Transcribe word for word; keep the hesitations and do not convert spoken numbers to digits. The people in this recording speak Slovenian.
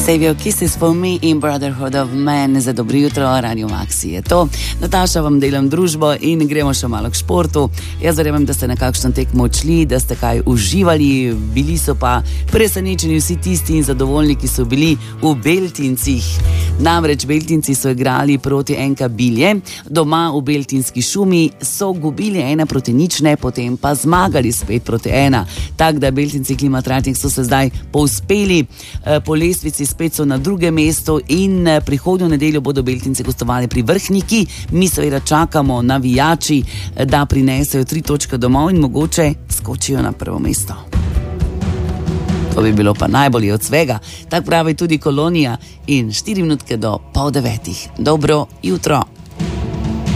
Save Your Kisses for Me in Brotherhood of Men za dobro jutro, Radio Maxi je to. Nataša, vam delam družbo in gremo še malo k športu. Jaz verjamem, da ste na kakšno tekmo odšli, da ste kaj uživali, bili so pa presenečeni vsi tisti in zadovoljni, ki so bili v Beltincih. Namreč Beltinci so igrali proti N K Bilje, doma v Beltinski šumi so gubili ena proti nične, potem pa zmagali spet proti ena. Tak, da Beltinci Klimatratnik so se zdaj povzpeli po lestvici, spet so na drugem mestu in prihodnjo nedeljo bodo Beltinci gostovali pri Vrhniki. Mi seveda čakamo navijači, da prinesejo tri točke domov in mogoče skočijo na prvo mesto. To bi bilo pa najbolje od svega. Tak pravi tudi Kolonija in štiri minutke do pol devetih. Dobro jutro.